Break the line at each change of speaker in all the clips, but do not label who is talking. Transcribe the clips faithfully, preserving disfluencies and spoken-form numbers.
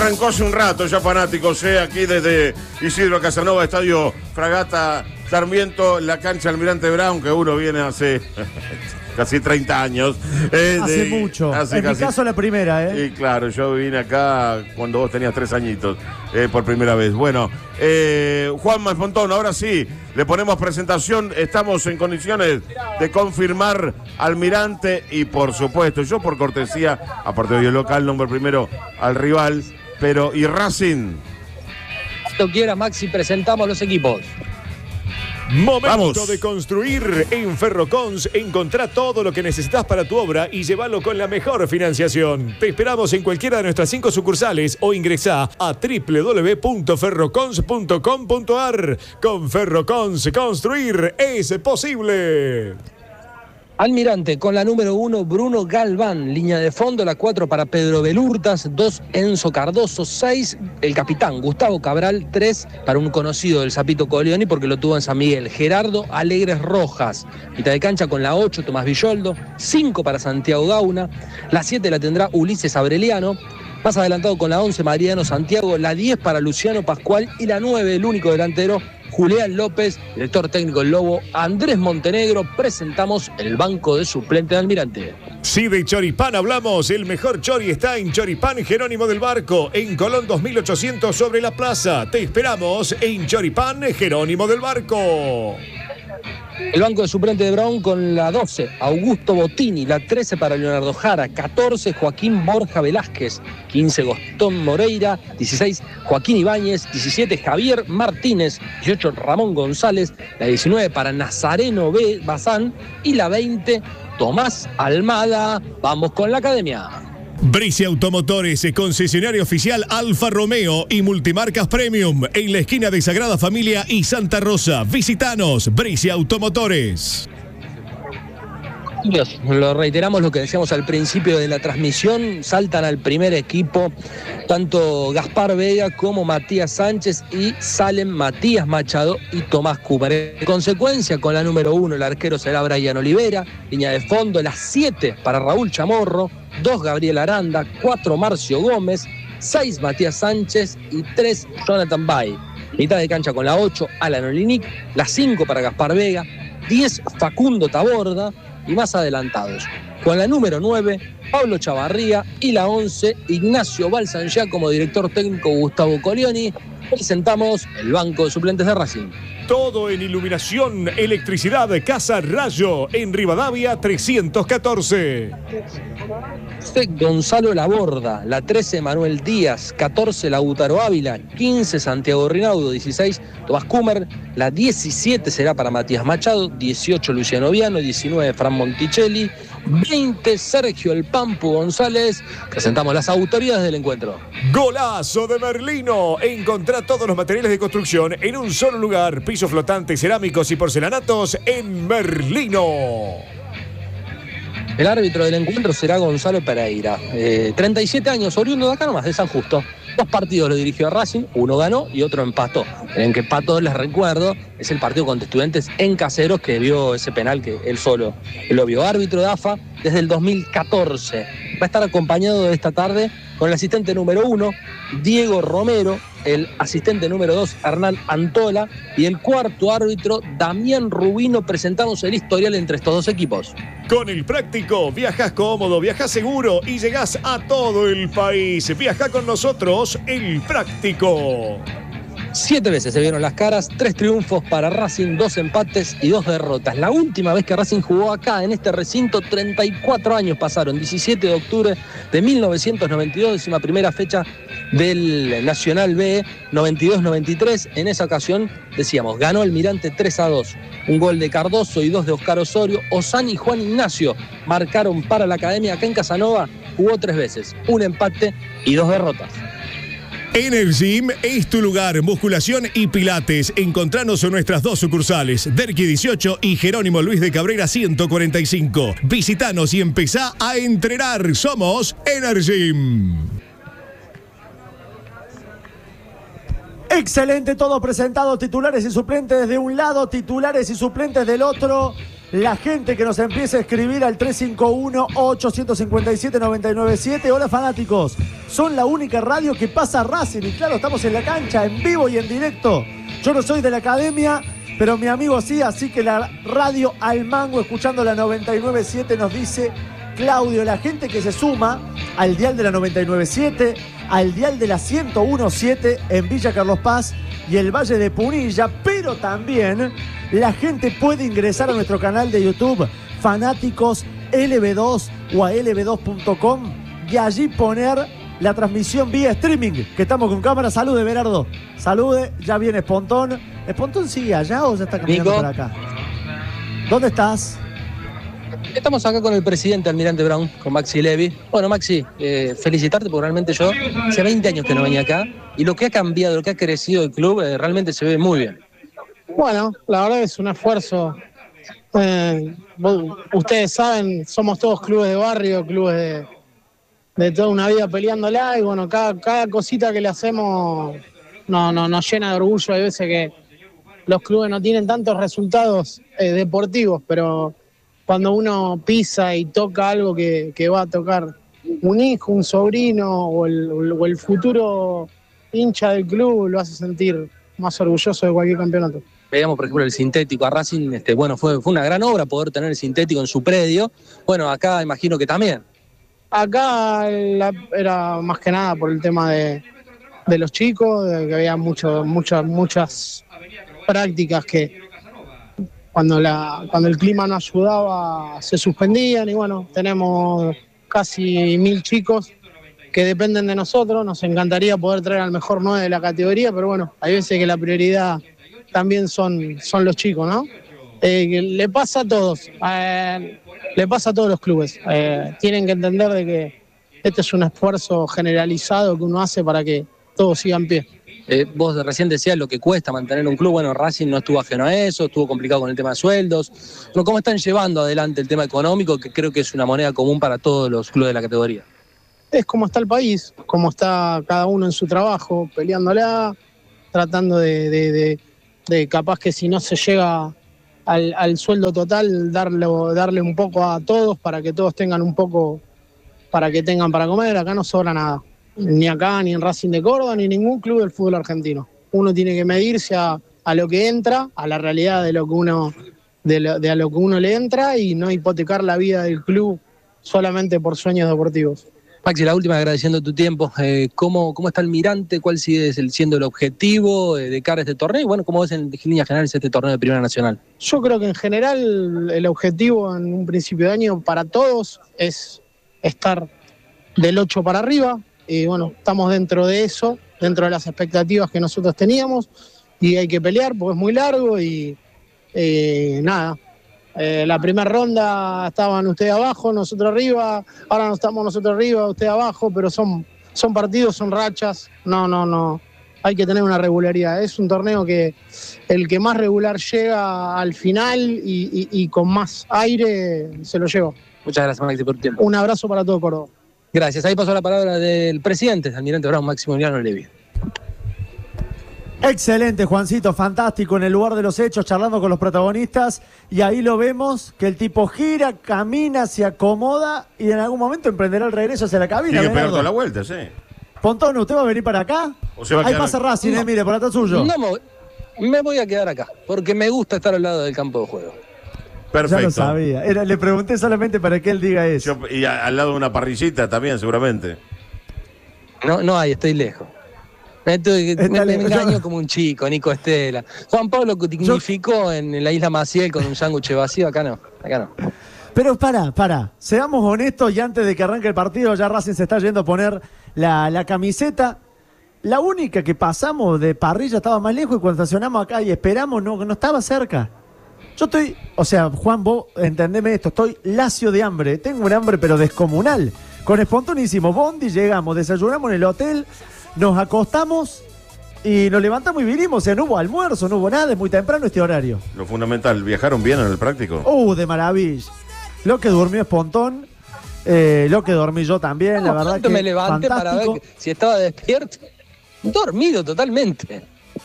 arrancó hace un rato ya, fanáticos, eh, aquí desde Isidro Casanova, Estadio Fragata Sarmiento, la cancha Almirante Brown, que uno viene hace casi treinta años. Eh,
hace
de,
mucho.
Hace
en
casi,
mi caso la primera, ¿eh?
Y claro, yo vine acá cuando vos tenías tres añitos, eh, por primera vez. Bueno, eh, Juan Masmontón, ahora sí, le ponemos presentación. Estamos en condiciones de confirmar Almirante y, por supuesto, yo por cortesía, aparte de local, nombro primero al rival, pero ¿y Racing?
Cuando quiera, Maxi, presentamos los equipos.
Momento
Vamos.
de construir en Ferrocons. Encontrá todo lo que necesitas para tu obra y llévalo con la mejor financiación. Te esperamos en cualquiera de nuestras cinco sucursales o ingresá a doble u doble u doble u punto ferrocons punto com punto a r. Con Ferrocons, construir es posible.
Almirante con la número uno, Bruno Galván. Línea de fondo, la cuatro para Pedro Belurtas, dos Enzo Cardoso, seis el capitán Gustavo Cabral, tres para un conocido del Sapito Coleoni porque lo tuvo en San Miguel, Gerardo Alegres Rojas. Mitad de cancha con la ocho, Tomás Villoldo, cinco para Santiago Gauna, la siete la tendrá Ulises Abreliano. Más adelantado con la once, Mariano Santiago, la diez para Luciano Pascual y la nueve, el único delantero, Julián López, director técnico del Lobo, Andrés Montenegro. Presentamos el banco de suplente de Almirante.
Si de Choripán hablamos, el mejor chori está en Choripán Jerónimo del Barco, en Colón dos mil ochocientos sobre la plaza. Te esperamos en Choripán Jerónimo del Barco.
El banco de suplente de Brown con la doce, Augusto Bottini, la trece para Leonardo Jara, catorce, Joaquín Borja Velázquez, quince, Gastón Moreira, dieciséis, Joaquín Ibáñez, diecisiete, Javier Martínez, dieciocho, Ramón González, la diecinueve para Nazareno B. Bazán y la veinte, Tomás Almada. Vamos con la academia.
Bricia Automotores, concesionario oficial Alfa Romeo y Multimarcas Premium, en la esquina de Sagrada Familia y Santa Rosa. Visitanos, Bricia Automotores.
Lo reiteramos lo que decíamos al principio de la transmisión, saltan al primer equipo tanto Gaspar Vega como Matías Sánchez y salen Matías Machado y Tomás Cooper. En consecuencia, con la número uno el arquero será Brian Olivera, línea de fondo, las siete para Raúl Chamorro, dos Gabriel Aranda, cuatro Marcio Gómez, seis Matías Sánchez y tres Jonathan Bay. Mitad de cancha con la ocho Alan Olinic, la cinco para Gaspar Vega, diez Facundo Taborda y más adelantados. Con la número nueve, Pablo Chavarría y la once, Ignacio Balsanjá como director técnico Gustavo Coleoni. Presentamos el banco de suplentes de Racing.
Todo en iluminación, electricidad, Casa Rayo, en Rivadavia trescientos catorce.
Gonzalo Laborda, la trece Manuel Díaz, catorce Lautaro Ávila, quince Santiago Rinaudo, dieciséis Tomás Coomer, la diecisiete será para Matías Machado, dieciocho Luciano Viano, diecinueve Fran Monticelli, veinte Sergio El Pampu González. Presentamos las autoridades del encuentro.
Golazo de Merlino. Encontrá todos los materiales de construcción en un solo lugar. Pisos flotantes, cerámicos y porcelanatos en Merlino.
El árbitro del encuentro será Gonzalo Pereira, eh, treinta y siete años, oriundo de acá nomás, de San Justo. Dos partidos lo dirigió a Racing, uno ganó y otro empató. En que empató, les recuerdo, es el partido contra Estudiantes en Caseros, que vio ese penal que él solo él lo vio. Árbitro de A F A desde el dos mil catorce. Va a estar acompañado de esta tarde con el asistente número uno, Diego Romero, el asistente número dos, Hernán Antola, y el cuarto árbitro, Damián Rubino. Presentamos el historial entre estos dos equipos.
Con el práctico, viajas cómodo, viajas seguro y llegás a todo el país. Viaja con nosotros, el práctico.
Siete veces se vieron las caras, tres triunfos para Racing, dos empates y dos derrotas. La última vez que Racing jugó acá, en este recinto, treinta y cuatro años pasaron, diecisiete de octubre de mil novecientos noventa y dos, décima primera fecha del Nacional B, noventa y dos noventa y tres. En esa ocasión, decíamos, ganó Almirante tres a dos. Un gol de Cardoso y dos de Oscar Osorio. Ozán y Juan Ignacio marcaron para la academia. Acá en Casanova jugó tres veces, un empate y dos derrotas.
Energym es tu lugar, musculación y pilates. Encontranos en nuestras dos sucursales, Derqui dieciocho y Jerónimo Luis de Cabrera ciento cuarenta y cinco. Visitanos y empezá a entrenar. Somos Energym.
Excelente, todo presentado, titulares y suplentes de un lado, titulares y suplentes del otro. La gente que nos empiece a escribir al tres cinco uno, ocho cinco siete, nueve nueve siete. Hola fanáticos, son la única radio que pasa Racing. Y claro, estamos en la cancha, en vivo y en directo. Yo no soy de la academia, pero mi amigo sí, así que la radio al mango, escuchando la noventa y nueve punto siete, nos dice Claudio, la gente que se suma al dial de la noventa y nueve punto siete, al dial de la ciento uno punto siete en Villa Carlos Paz y el Valle de Punilla, pero también la gente puede ingresar a nuestro canal de YouTube, Fanáticos L B dos o a L B dos punto com, y allí poner la transmisión vía streaming, que estamos con cámara. Salude, Berardo. Salude, ya viene Espontón. ¿Espontón sigue allá o ya está caminando
Nico.
para acá? ¿Dónde estás?
Estamos acá con el presidente Almirante Brown, con Maxi Levy. Bueno, Maxi, eh, felicitarte porque realmente yo hace veinte años que no venía acá y lo que ha cambiado, lo que ha crecido el club, eh, realmente se ve muy bien.
Bueno, la verdad es un esfuerzo. Eh, ustedes saben, somos todos clubes de barrio, clubes de, de toda una vida peleándola y bueno, cada, cada cosita que le hacemos no, no, nos llena de orgullo. Hay veces que los clubes no tienen tantos resultados eh, deportivos, pero cuando uno pisa y toca algo que, que va a tocar un hijo, un sobrino o el, o el futuro hincha del club, lo hace sentir más orgulloso de cualquier campeonato.
Veíamos, por ejemplo, el sintético a Racing, este, bueno, fue, fue una gran obra poder tener el sintético en su predio. Bueno, acá imagino que también.
Acá la, era más que nada por el tema de, de los chicos, de que había mucho, muchas, muchas prácticas que cuando, la, cuando el clima no ayudaba se suspendían y bueno, tenemos casi mil chicos que dependen de nosotros. Nos encantaría poder traer al mejor nueve de la categoría, pero bueno, hay veces que la prioridad también son, son los chicos, ¿no? Eh, le pasa a todos, eh, le pasa a todos los clubes. Eh, tienen que entender de que este es un esfuerzo generalizado que uno hace para que todo siga en pie.
Eh, vos recién decías lo que cuesta mantener un club. Bueno, Racing no estuvo ajeno a eso, estuvo complicado con el tema de sueldos. Pero ¿cómo están llevando adelante el tema económico, que creo que es una moneda común para todos los clubes de la categoría?
Es como está el país, como está cada uno en su trabajo, peleándola, tratando de... de, de de capaz que si no se llega al, al sueldo total, darle, darle un poco a todos para que todos tengan un poco, para que tengan para comer. Acá no sobra nada, ni acá, ni en Racing de Córdoba, ni ningún club del fútbol argentino. Uno tiene que medirse a, a lo que entra, a la realidad de lo que uno, de, lo, de a lo que uno le entra y no hipotecar la vida del club solamente por sueños deportivos.
Maxi, la última, agradeciendo tu tiempo. Eh, ¿cómo, ¿Cómo está Almirante? ¿Cuál sigue siendo el objetivo eh, de cara a este torneo? Y bueno, ¿cómo ves en líneas generales este torneo de Primera Nacional?
Yo creo que en general el objetivo en un principio de año para todos es estar del ocho para arriba. Y bueno, estamos dentro de eso, dentro de las expectativas que nosotros teníamos. Y hay que pelear porque es muy largo y eh, nada. Eh, la primera ronda estaban ustedes abajo, nosotros arriba, ahora no estamos nosotros arriba, ustedes abajo, pero son, son partidos, son rachas, no, no, no, hay que tener una regularidad. Es un torneo que el que más regular llega al final y, y, y con más aire se lo lleva.
Muchas gracias, Maxi, por tu tiempo.
Un abrazo para todo Córdoba.
Gracias. Ahí pasó la palabra del presidente, Almirante Brown, Maximiliano Levy.
Excelente, Juancito, fantástico, en el lugar de los hechos, charlando con los protagonistas, y ahí lo vemos, que el tipo gira, camina, se acomoda, y en algún momento emprenderá el regreso hacia la cabina.
Tiene que pegar toda la vuelta, sí.
Pontón, ¿usted va a venir para acá?
¿O se va a
ahí
quedar?
pasa Racing,
No.
eh, mire, por atrás suyo.
No, me, me voy a quedar acá, porque me gusta estar al lado del campo de juego.
Perfecto.
Ya lo sabía, Era, le pregunté solamente para que él diga eso.
Yo- y a- al lado de una parrillita también, seguramente.
No, no hay, estoy lejos. Me, tuve que-
Está
me- me
lejos.
engaño
Yo-
como un chico, Nico Estela. Juan Pablo dignificó en la isla Maciel con un sándwich vacío, acá no, acá no.
Pero para, para, seamos honestos, y antes de que arranque el partido, ya Racing se está yendo a poner la, la camiseta. La única que pasamos de parrilla estaba más lejos, y cuando estacionamos acá y esperamos, no, no estaba cerca. Yo estoy, o sea, Juan, vos entendeme esto, estoy lacio de hambre, tengo un hambre pero descomunal. Con Espontonísimo Bondi llegamos, desayunamos en el hotel, nos acostamos y nos levantamos y vinimos. O sea, no hubo almuerzo, no hubo nada, es muy temprano este horario.
Lo fundamental, ¿viajaron bien en el práctico?
Uh, de maravilla. Lo que durmió Espontón, eh, lo que dormí yo también, la verdad que
me levanté para ver
fantástico.
que- si estaba despierto. Dormido totalmente.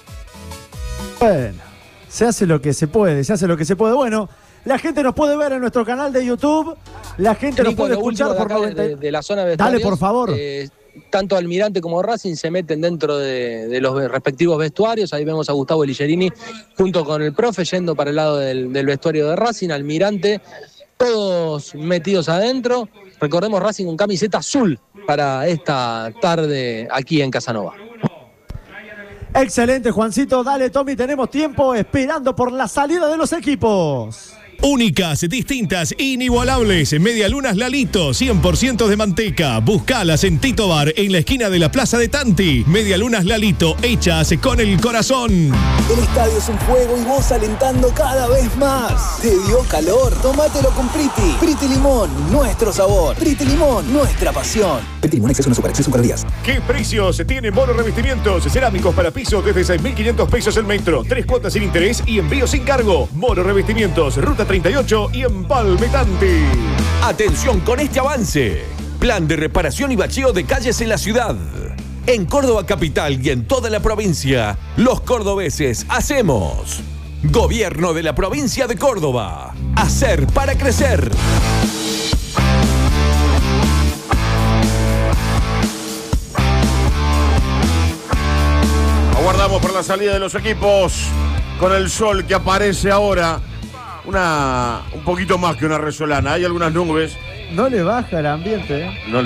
Bueno, se hace lo que se puede, se hace lo que se puede. Bueno, la gente nos puede ver en nuestro canal de YouTube, la gente nos
Nico,
puede
lo último
escuchar
de
por
acá,
noventa.
de, de la zona de
Dale,
vestuarios,
por favor.
eh, tanto Almirante como Racing se meten dentro de, de los respectivos vestuarios. Ahí vemos a Gustavo Ligerini junto con el profe yendo para el lado del, del vestuario de Racing. Almirante, todos metidos adentro. Recordemos, Racing con camiseta azul para esta tarde aquí en Casanova.
Excelente, Juancito. Dale, Tommy, tenemos tiempo esperando por la salida de los equipos.
Únicas, distintas, inigualables. Medialunas Lalito, cien por ciento de manteca. Buscalas en Tito Bar, en la esquina de la Plaza de Tanti. Medialunas Lalito, hechas con el corazón.
El estadio es un juego y vos alentando cada vez más. ¿Te dio calor? Tómatelo con Priti. Priti Limón, nuestro sabor. Priti Limón, nuestra pasión. Priti Limón, exceso no super, exceso días.
¿Qué precios tienen Mono Revestimientos? Cerámicos para piso desde seis mil quinientos pesos el metro. Tres cuotas sin interés y envío sin cargo. Mono Revestimientos, Ruta treinta y ocho y Empalme Tanti.
Atención con este avance. Plan de reparación y bacheo de calles en la ciudad. En Córdoba capital y en toda la provincia, los cordobeses hacemos. Gobierno de la provincia de Córdoba. Hacer para crecer.
Aguardamos por la salida de los equipos con el sol que aparece ahora. Una, un poquito más que una resolana. Hay algunas nubes.
No le baja el ambiente, ¿eh?
No